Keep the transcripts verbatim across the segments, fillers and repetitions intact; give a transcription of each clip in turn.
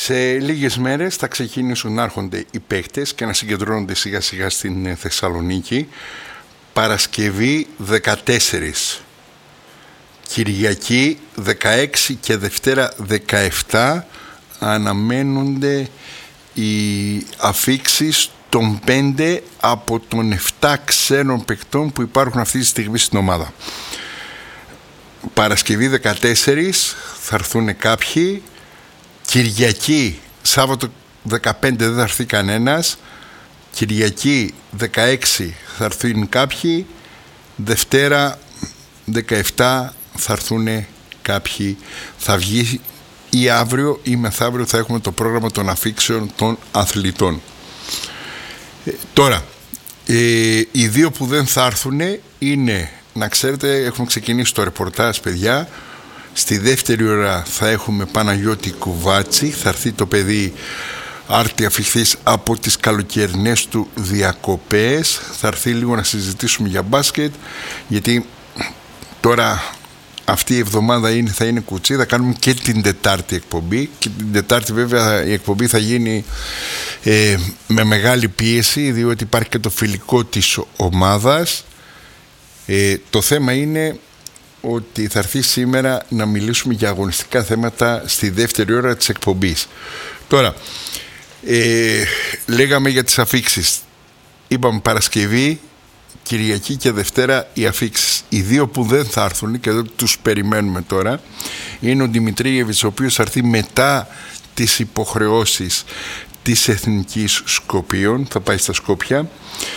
Σε λίγες μέρες θα ξεκινήσουν να έρχονται οι παίχτες και να συγκεντρώνονται σιγά σιγά στην Θεσσαλονίκη. Παρασκευή δεκατέσσερις, Κυριακή δεκαέξι και Δευτέρα δεκαεπτά αναμένονται οι αφίξεις των πέντε από των επτά ξένων παικτών που υπάρχουν αυτή τη στιγμή στην ομάδα. Παρασκευή δεκατέσσερις θα έρθουν κάποιοι, Κυριακή, Σάββατο δεκαπέντε δεν θα έρθει κανένας, Κυριακή δεκαέξι θα έρθουν κάποιοι, Δευτέρα δεκαεπτά θα έρθουν κάποιοι. Θα βγει ή αύριο ή μεθαύριο θα έχουμε το πρόγραμμα των αφίξεων των αθλητών. ε, Τώρα ε, οι δύο που δεν θα έρθουν είναι, να ξέρετε, έχουμε ξεκινήσει το ρεπορτάζ, παιδιά. Στη δεύτερη ώρα θα έχουμε Παναγιώτη Κουβάτσι. Θα έρθει το παιδί άρτη αφιχθής από τις καλοκαιρινές του διακοπές. Θα έρθει λίγο να συζητήσουμε για μπάσκετ, γιατί τώρα αυτή η εβδομάδα είναι, θα είναι κουτσί. Θα κάνουμε και την Τετάρτη εκπομπή, και την Τετάρτη βέβαια η εκπομπή θα γίνει ε, με μεγάλη πίεση, διότι υπάρχει και το φιλικό της ομάδας. ε, Το θέμα είναι ότι θα έρθει σήμερα να μιλήσουμε για αγωνιστικά θέματα στη δεύτερη ώρα της εκπομπής. Τώρα, ε, λέγαμε για τις αφίξεις. Είπαμε Παρασκευή, Κυριακή και Δευτέρα οι αφίξεις. Οι δύο που δεν θα έρθουν και δεν τους περιμένουμε τώρα είναι ο Δημητρίγεβιτς, ο οποίος θα έρθει μετά τις υποχρεώσεις της Εθνικής Σκοπίων, θα πάει στα Σκόπια.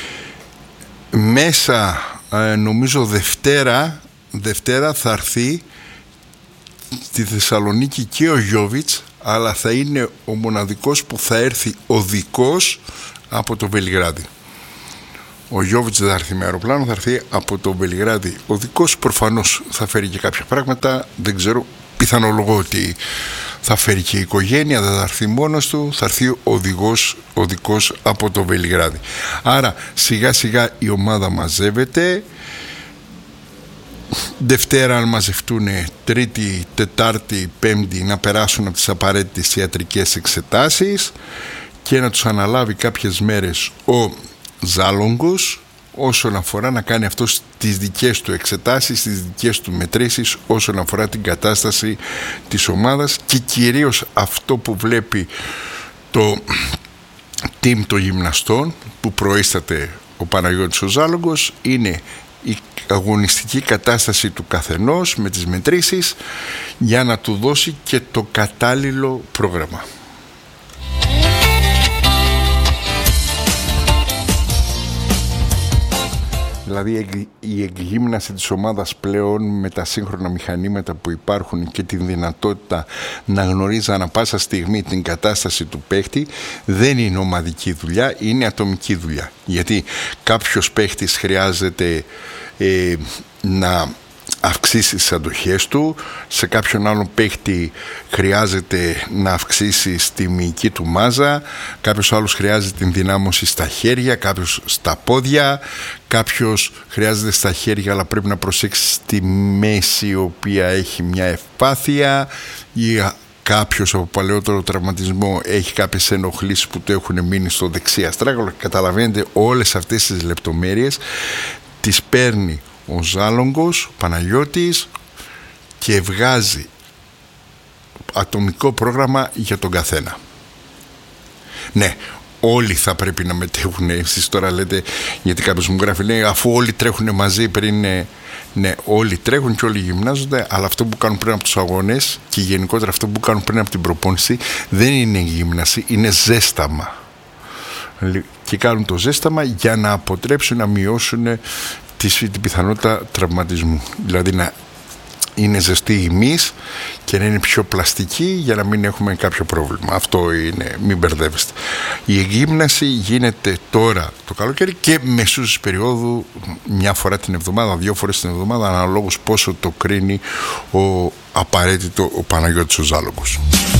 Μέσα ε, νομίζω Δευτέρα Δευτέρα θα έρθει στη Θεσσαλονίκη και ο Γιώβιτς, αλλά θα είναι ο μοναδικός που θα έρθει οδικός από το Βελιγράδι. Ο Γιώβιτς δεν θα έρθει με αεροπλάνο, θα έρθει από το Βελιγράδι οδικός. Προφανώς θα φέρει και κάποια πράγματα, δεν ξέρω, πιθανολογώ ότι θα φέρει και η οικογένεια, δεν θα έρθει μόνος του, θα έρθει οδηγός, οδικός από το Βελιγράδι. Άρα σιγά σιγά η ομάδα μαζεύεται. Δευτέρα αν μαζευτούν, Τρίτη, Τετάρτη, Πέμπτη να περάσουν από τις απαραίτητες ιατρικές εξετάσεις και να τους αναλάβει κάποιες μέρες ο Ζάλογγος όσον αφορά να κάνει αυτός τις δικές του εξετάσεις, τις δικές του μετρήσεις όσον αφορά την κατάσταση της ομάδας, και κυρίως αυτό που βλέπει το team των γυμναστών που προείσταται ο Παναγιώτης ο Ζάλογγος είναι η αγωνιστική κατάσταση του καθενός με τις μετρήσεις για να του δώσει και το κατάλληλο πρόγραμμα. Δηλαδή η εκγύμναση της ομάδας πλέον με τα σύγχρονα μηχανήματα που υπάρχουν και την δυνατότητα να γνωρίζει ανά πάσα στιγμή την κατάσταση του παίχτη δεν είναι ομαδική δουλειά, είναι ατομική δουλειά. Γιατί κάποιος παίχτης χρειάζεται ε, να αυξήσει τις αντοχές του, σε κάποιον άλλον παίχτη χρειάζεται να αυξήσει τη μυϊκή του μάζα, κάποιος άλλος χρειάζεται την δυνάμωση στα χέρια, κάποιος στα πόδια, κάποιος χρειάζεται στα χέρια αλλά πρέπει να προσέξει στη μέση η οποία έχει μια ευπάθεια, ή κάποιος από παλαιότερο τραυματισμό έχει κάποιες ενοχλήσεις που του έχουν μείνει στο δεξί αστράγαλο. Καταλαβαίνετε, όλες αυτές τις λεπτομέρειες τις παίρνει ο Ζάλογγος, ο Παναγιώτης, και βγάζει ατομικό πρόγραμμα για τον καθένα. Ναι, όλοι θα πρέπει να μετέχουν. Εσείς τώρα λέτε, γιατί κάποιος μου γράφει, λέει, αφού όλοι τρέχουν μαζί πριν. Ναι, όλοι τρέχουν και όλοι γυμνάζονται, αλλά αυτό που κάνουν πριν από τους αγώνες και γενικότερα αυτό που κάνουν πριν από την προπόνηση δεν είναι γύμναση, είναι ζέσταμα. Και κάνουν το ζέσταμα για να αποτρέψουν να μειώσουν την πιθανότητα τραυματισμού. Δηλαδή να είναι ζεστή η μυς και να είναι πιο πλαστική για να μην έχουμε κάποιο πρόβλημα. Αυτό είναι, μην μπερδεύεστε. Η εγγύμναση γίνεται τώρα το καλοκαίρι και μεσούς περίοδου, μια φορά την εβδομάδα, δύο φορές την εβδομάδα, αναλόγως πόσο το κρίνει ο απαραίτητο ο Παναγιώτης ο Ζάλογγος.